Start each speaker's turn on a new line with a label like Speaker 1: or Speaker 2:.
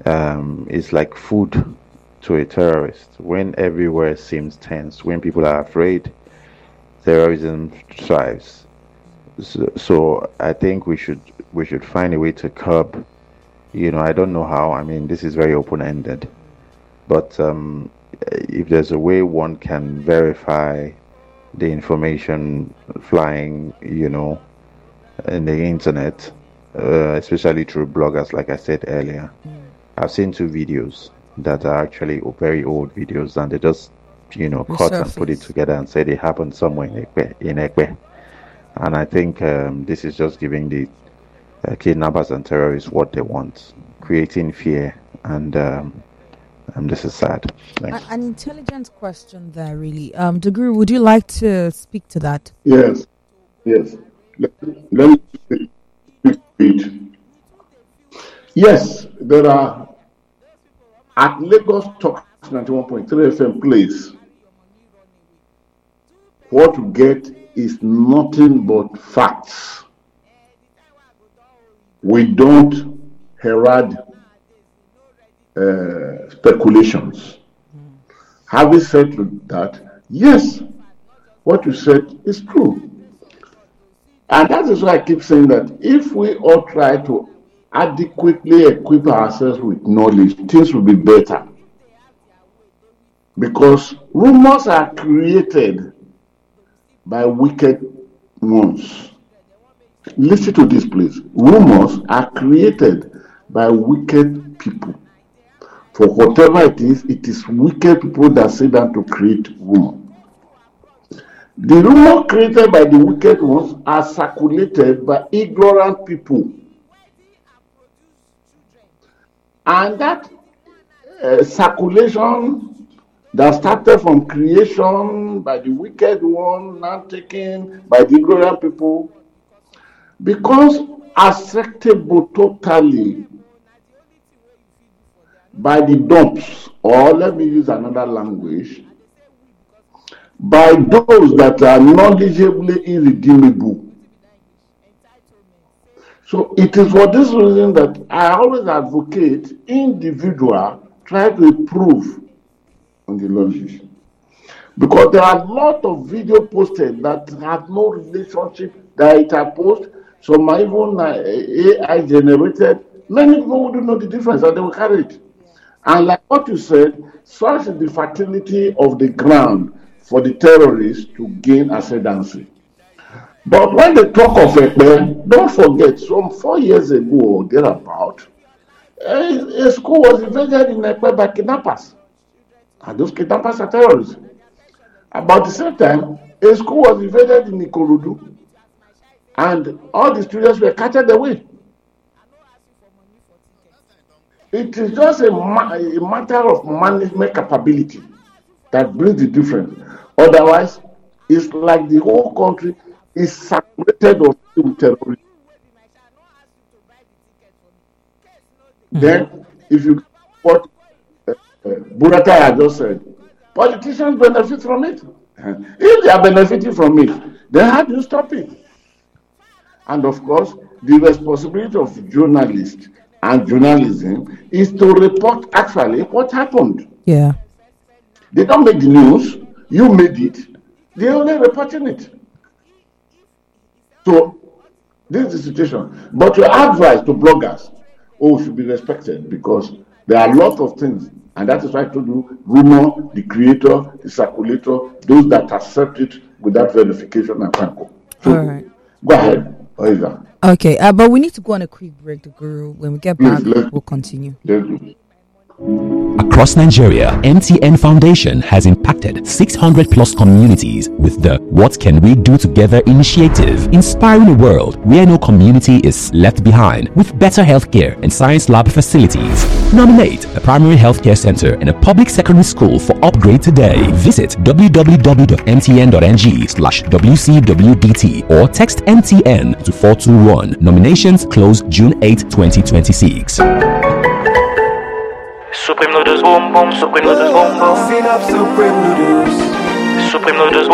Speaker 1: is like food to a terrorist. When everywhere seems tense, when people are afraid, terrorism thrives. So I think we should find a way to curb. I don't know how. I mean, this is very open-ended, but if there's a way one can verify the information flying, in the internet, especially through bloggers, like I said earlier. I've seen two videos that are actually very old videos, and they just, cut and put it together and said it happened somewhere in Ekpe. And I think this is just giving the kidnappers and terrorists what they want, creating fear, and this is sad.
Speaker 2: An intelligent question there, really. The Guru, would you like to speak to that?
Speaker 3: Yes. Let me speak. Yes, there are at Lagos Talk 91.3 FM place. What you get is nothing but facts. We don't herald speculations. Having said that, yes, what you said is true. And that is why I keep saying that if we all try to adequately equip ourselves with knowledge, things will be better. Because rumors are created by wicked ones. Listen to this, please. Rumors are created by wicked people. For whatever it is wicked people that sit down to create rumor. The rumor created by the wicked ones are circulated by ignorant people. And that circulation that started from creation by the wicked one, now taken by the ignorant people, becomes acceptable totally by the dumps, or let me use another language, by those that are knowledgeably irredeemable. So it is for this reason that I always advocate individual try to improve on the knowledge. Because there are a lot of video posted that have no relationship that it are posted. Some are even AI generated. Many people wouldn't know the difference and they will carry it. And like what you said, such is the fertility of the ground for the terrorists to gain ascendancy. But when they talk of Ekpe, don't forget, some 4 years ago or thereabout, a school was invaded in Ekpe by kidnappers. And those kidnappers are terrorists. About the same time, a school was invaded in Ikorodu, and all the students were carted away. It is just a matter of management capability that brings the difference. Otherwise, it's like the whole country is saturated with terrorism. Then, if you what Burata had just said, politicians benefit from it. If they are benefiting from it, then how do you stop it? And of course, the responsibility of journalists and journalism is to report actually what happened.
Speaker 2: Yeah.
Speaker 3: They don't make the news, you made it, they're only reporting it. So, this is the situation. But your advice to bloggers, should be respected because there are a lot of things, and that is why I told you, rumor, the creator, the circulator, those that accept it without verification and can go. So, all right. Go ahead, Oiza.
Speaker 2: Okay, but we need to go on a quick break, the Guru. When we get back, we'll continue.
Speaker 4: Across Nigeria, MTN Foundation has impacted 600 plus communities with the What Can We Do Together initiative, inspiring a world where no community is left behind with better healthcare and science lab facilities. Nominate a primary healthcare center and a public secondary school for upgrade today. Visit www.mtn.ng/WCWDT or text MTN to 421. Nominations close June 8, 2026.
Speaker 5: Supreme noodles boom boom, supreme noodles boom boom.
Speaker 6: Fill up supreme noodles.
Speaker 5: Supreme noodles boom